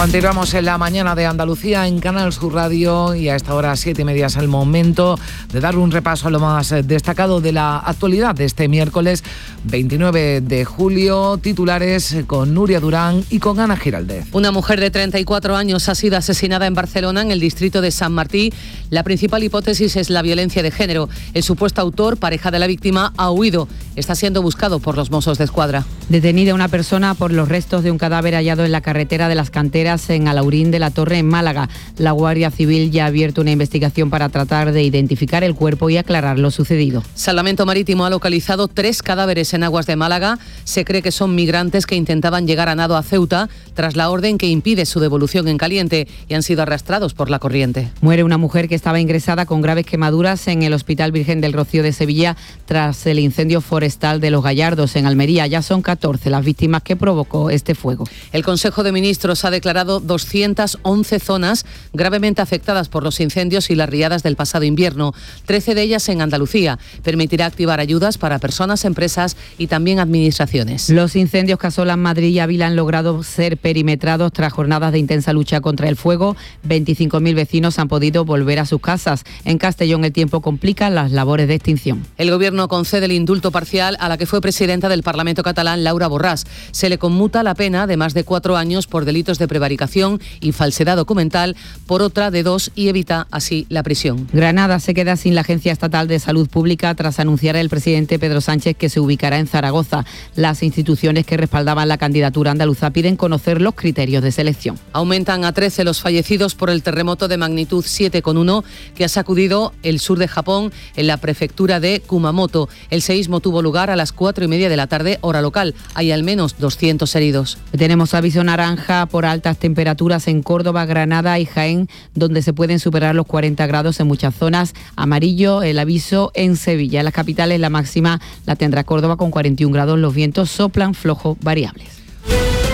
Continuamos en la mañana de Andalucía en Canal Sur Radio y a esta hora 7:30 es el momento de dar un repaso a lo más destacado de la actualidad de este miércoles 29 de julio. Titulares con Nuria Durán y con Ana Giraldez. Una mujer de 34 años ha sido asesinada en Barcelona, en el distrito de Sant Martí. La principal hipótesis es la violencia de género. El supuesto autor, pareja de la víctima, ha huido. Está siendo buscado por los Mossos d'Esquadra. Detenida una persona por los restos de un cadáver hallado en la carretera de las Canteras en Alaurín de la Torre, en Málaga. La Guardia Civil ya ha abierto una investigación para tratar de identificar el cuerpo y aclarar lo sucedido. Salvamento Marítimo ha localizado 3 cadáveres en aguas de Málaga. Se cree que son migrantes que intentaban llegar a nado a Ceuta tras la orden que impide su devolución en caliente y han sido arrastrados por la corriente. Muere una mujer que estaba ingresada con graves quemaduras en el Hospital Virgen del Rocío de Sevilla tras el incendio forestal de Los Gallardos, en Almería. Ya son 14 las víctimas que provocó este fuego. El Consejo de Ministros ha declarado 211 zonas gravemente afectadas por los incendios y las riadas del pasado invierno, 13 de ellas en Andalucía. Permitirá activar ayudas para personas, empresas y también administraciones. Los incendios que asolan Madrid y Ávila han logrado ser perimetrados tras jornadas de intensa lucha contra el fuego. 25.000 vecinos han podido volver a sus casas. En Castellón el tiempo complica las labores de extinción. El Gobierno concede el indulto parcial a la que fue presidenta del Parlamento catalán, Laura Borràs. Se le conmuta la pena de más de 4 años por delitos de prevaricación y falsedad documental por otra de 2 y evita así la prisión. Granada se queda sin la Agencia Estatal de Salud Pública tras anunciar el presidente Pedro Sánchez que se ubicará en Zaragoza. Las instituciones que respaldaban la candidatura andaluza piden conocer los criterios de selección. Aumentan a 13 los fallecidos por el terremoto de magnitud 7,1 que ha sacudido el sur de Japón en la prefectura de Kumamoto. El seísmo tuvo lugar a las 4:30 de la tarde, hora local. Hay al menos 200 heridos. Tenemos aviso naranja por altas temperaturas en Córdoba, Granada y Jaén, donde se pueden superar los 40 grados en muchas zonas. Amarillo el aviso en Sevilla. En las capitales la máxima la tendrá Córdoba con 41 grados. Los vientos soplan flojos variables.